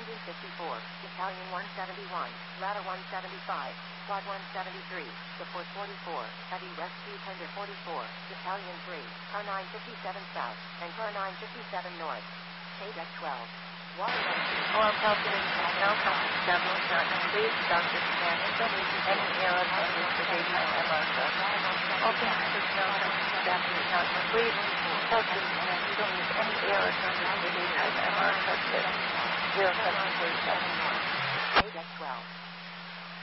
1954, Battalion 171, Ladder 175, Squad 173, Support 44, Heavy Rescue Tender 44, Battalion 3, Car 957 South, and Car 957 North. KDEC 12. Water Oil calculation, no contact, several starting, please stop this canyon, any error changes to daytime MR truck. Open to no contact, Japanese not complete, calculation, please any error changes to daytime MR truck 0737. KDEC 12.